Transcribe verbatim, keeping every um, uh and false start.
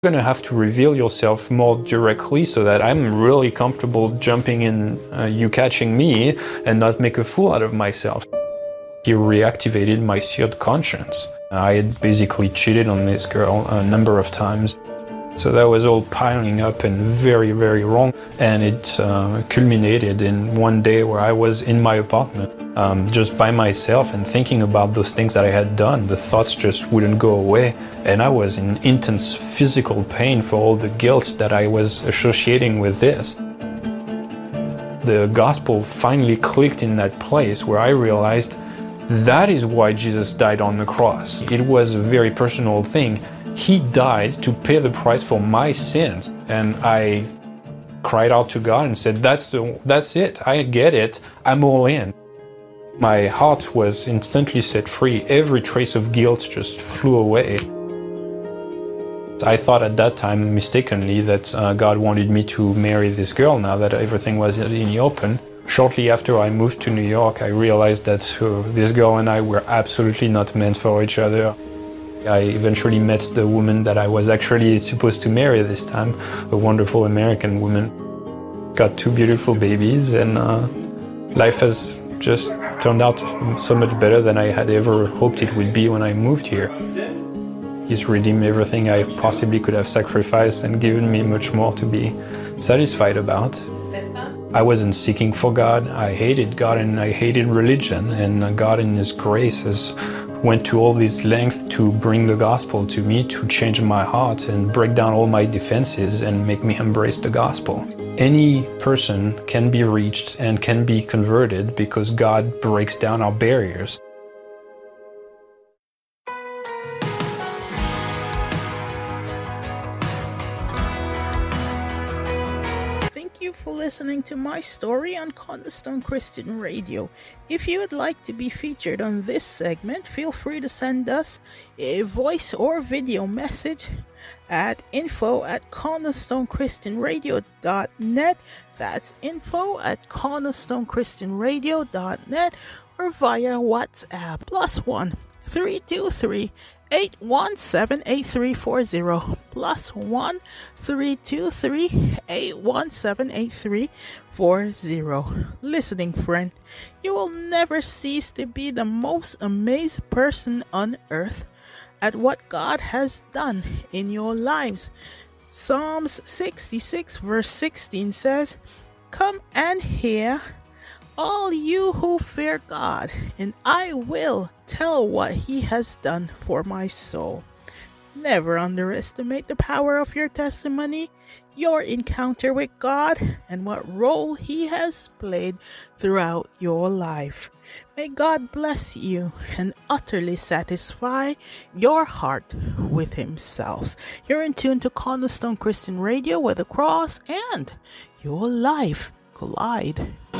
You're going to have to reveal yourself more directly so that I'm really comfortable jumping in, uh, you catching me, and not make a fool out of myself. He reactivated my seared conscience. I had basically cheated on this girl a number of times. So that was all piling up and very, very wrong. And it uh, culminated in one day where I was in my apartment, um, just by myself and thinking about those things that I had done. The thoughts just wouldn't go away. And I was in intense physical pain for all the guilt that I was associating with this. The gospel finally clicked in that place where I realized that is why Jesus died on the cross. It was a very personal thing. He died to pay the price for my sins. And I cried out to God and said, that's, the, that's it. I get it. I'm all in. My heart was instantly set free. Every trace of guilt just flew away. I thought at that time, mistakenly, that uh, God wanted me to marry this girl now that everything was in the open. Shortly after I moved to New York, I realized that uh, this girl and I were absolutely not meant for each other. I eventually met the woman that I was actually supposed to marry this time, a wonderful American woman. Got two beautiful babies, and uh, life has just turned out so much better than I had ever hoped it would be when I moved here. He's redeemed everything I possibly could have sacrificed and given me much more to be satisfied about. I wasn't seeking for God. I hated God and I hated religion, and God in His grace has went to all these lengths to bring the gospel to me, to change my heart and break down all my defenses and make me embrace the gospel. Any person can be reached and can be converted because God breaks down our barriers. For listening to my story on Cornerstone Christian Radio. If you would like to be featured on this segment, feel free to send us a voice or video message at info at cornerstone christian radio dot net. That's info at cornerstone christian radio dot net, or via WhatsApp plus one three two three eight one seven eight three four zero plus one three two three eight one seven eight three four zero. Listening friend, you will never cease to be the most amazed person on earth at what God has done in your lives. Psalms sixty-six verse sixteen says, "Come and hear, all you who fear God, and I will tell what He has done for my soul." Never underestimate the power of your testimony, your encounter with God, and what role He has played throughout your life. May God bless you and utterly satisfy your heart with Himself. You're in tune to Cornerstone Christian Radio, where the cross and your life collide.